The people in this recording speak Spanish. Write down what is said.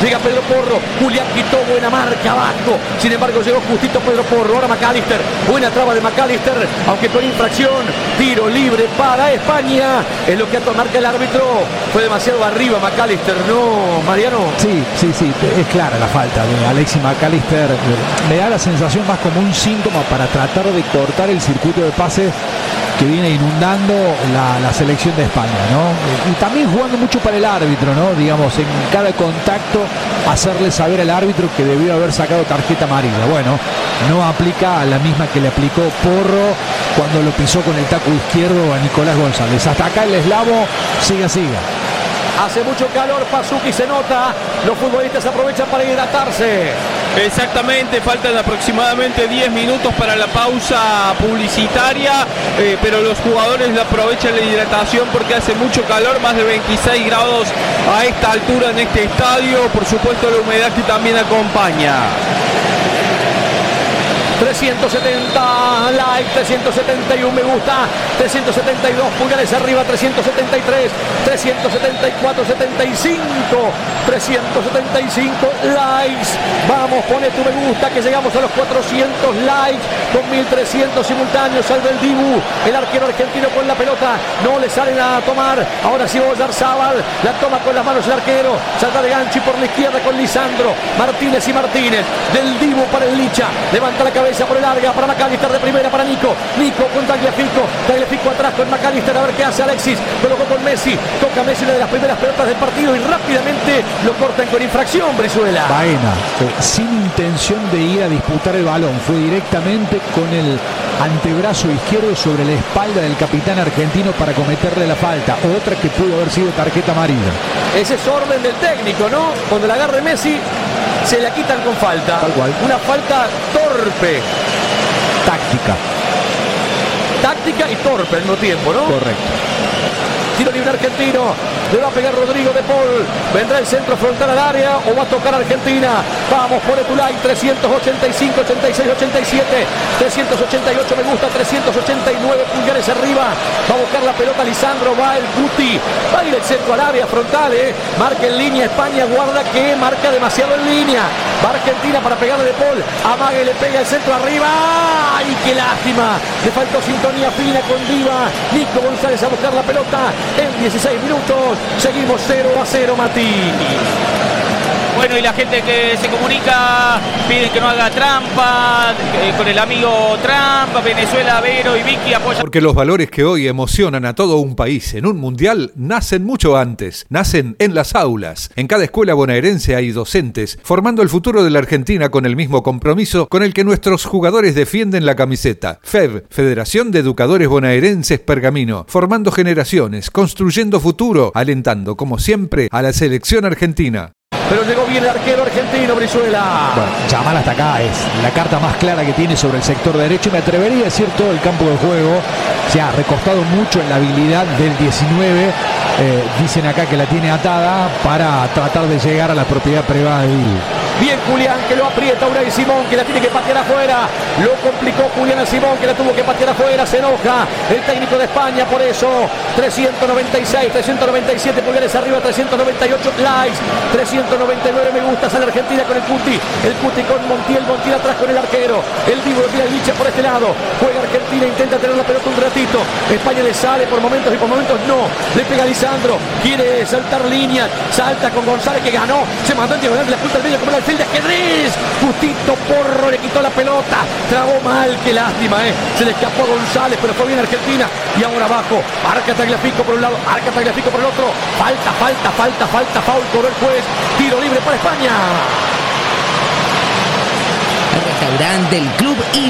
llega Pedro Porro, Julián quitó, buena marca abajo, sin embargo llegó justito Pedro Porro, ahora McAllister, buena traba de McAllister, aunque con infracción, tiro libre para España, es lo que marca el árbitro, fue demasiado arriba McAllister, ¿no, Mariano? Sí, es clara la falta de Alexis McAllister, me da la sensación más como un síntoma para tratar de cortar el circuito de pases que viene inundando la selección de España, ¿no? Y también jugando mucho para el árbitro, ¿no? Digamos, en cada contacto hacerle saber al árbitro que debió haber sacado tarjeta amarilla. Bueno, no aplica la misma que le aplicó Porro cuando lo pisó con el taco izquierdo a Nicolás González. Hasta acá el eslavo, siga. Hace mucho calor, Pazuki, se nota. Los futbolistas aprovechan para hidratarse. Exactamente, faltan aproximadamente 10 minutos para la pausa publicitaria, pero los jugadores aprovechan la hidratación porque hace mucho calor, más de 26 grados a esta altura en este estadio. Por supuesto, la humedad que también acompaña. 370 like, 371 me gusta, 372 pulgares arriba, 373, 374, 75, 375 likes. Vamos, pone tu me gusta que llegamos a los 400 likes con 1300 simultáneos. Salve el Dibu, el arquero argentino con la pelota, no le salen a tomar. Ahora sí Oyarzábal, la toma con las manos el arquero, salta de gancho y por la izquierda con Lisandro, Martínez y Martínez, del Dibu para el Licha, levanta la cabeza por el larga para McAllister, de primera para Nico con Tagliafico atrás con McAllister, a ver qué hace Alexis, colocó con Messi, toca Messi, una de las primeras pelotas del partido y rápidamente lo cortan con infracción, Brizuela. Baena, sin intención de ir a disputar el balón, fue directamente con el antebrazo izquierdo sobre la espalda del capitán argentino para cometerle la falta, otra que pudo haber sido tarjeta amarilla. Ese es orden del técnico, ¿no? Cuando la agarre Messi se la quitan con falta. Tal cual. Una falta torpe. Táctica y torpe al mismo tiempo, ¿no? Correcto. Tiro libre argentino, le va a pegar Rodrigo de Paul, vendrá el centro frontal al área o va a tocar Argentina. Vamos, pone tu like, 385, 86, 87, 388 me gusta, 389 pulgares arriba, va a buscar la pelota Lisandro, va el Guti, va a ir el centro al área frontal, marca en línea España, guarda que marca demasiado en línea, va Argentina para pegarle de Paul, amaga y le pega el centro arriba. ¡Ay, qué lástima! Le faltó sintonía fina con Diva. Nico González a buscar la pelota en 16 minutos. Seguimos 0-0, Mati. Bueno, y la gente que se comunica piden que no haga trampa con el amigo Trump. Venezuela, Vero y Vicky apoyan. Porque los valores que hoy emocionan a todo un país en un mundial nacen mucho antes, nacen en las aulas. En cada escuela bonaerense hay docentes formando el futuro de la Argentina con el mismo compromiso con el que nuestros jugadores defienden la camiseta. FEB, Federación de Educadores Bonaerenses Pergamino, formando generaciones, construyendo futuro, alentando como siempre a la selección argentina. Pero llegó bien el arquero argentino, Brizuela. Bueno, Yamal hasta acá es la carta más clara que tiene sobre el sector derecho. Me atrevería a decir todo el campo de juego. Se ha recostado mucho en la habilidad del 19. Dicen acá que la tiene atada para tratar de llegar a la propiedad privada de Dibu. Bien Julián, que lo aprieta Unai Simón, que la tiene que patear afuera. Lo complicó Julián a Simón, que la tuvo que patear afuera. Se enoja el técnico de España por eso. 396, 397 pulgares arriba, 398 likes, 399 me gusta. Sale Argentina con el Cuti con Montiel atrás con el arquero. El Dibu lo tira el Licha por este lado. Juega Argentina, intenta tener la pelota un ratito. España le sale por momentos y por momentos no. Le pega Lisandro, quiere saltar líneas, salta con González que ganó. Se mandó en diagonal de la punta del medio como la alfil de ajedrez. Justito Porro le quitó la pelota. Trabó mal, qué lástima, Se le escapó a González, pero fue bien Argentina. Y ahora abajo, marca Tagliafico por un lado, marca Tagliafico por el otro. Falta, foul, cobró el juez. Tiro libre para España. El restaurante del Club